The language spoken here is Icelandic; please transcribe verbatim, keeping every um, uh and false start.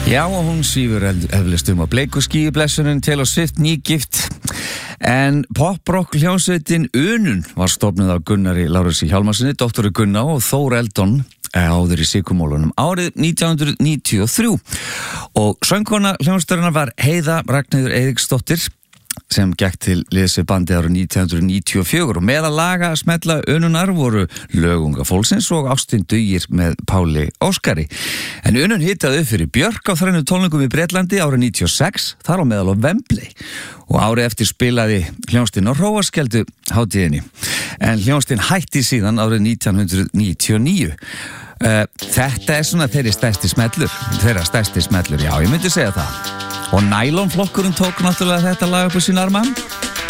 Já, og hún svífur eflust um á bleiku skýi blessunin Taylor Swift nýgift. En pop-rock hljómsveitin Unun var stofnuð af Gunnari Lárusi Hjálmarsinni, doktori Gunna og Þór Eldon áður í Sykumólunum árið nítján hundruð níutíu og þrjú. Og söngkona hljómsveitarinnar var Heiða Ragnheiður Eiríksdóttir sem gekk til liðs við bandið árið nítján hundruð níutíu og fjögur og meðal laga að smetla Ununar voru Lög unga fólksins og Ástin dugir með Páli Óskari. En Unun hitaði upp fyrir Björk á þrennum tónleikum í Bretlandi árið níutíu og sex, þar á meðal á Wembley. Og árið eftir spilaði hljómsveitin á Hróarskeldu hátíðinni. En hljómsveitin hætti síðan árið nítján hundruð níutíu og níu. Uh, þetta er svona þeirri stærsti smellur, þeirra stærsti smellur, já, ég myndi segja það. Og Nylon flokkurinn tók náttúrulega þetta lag upp á sín arma.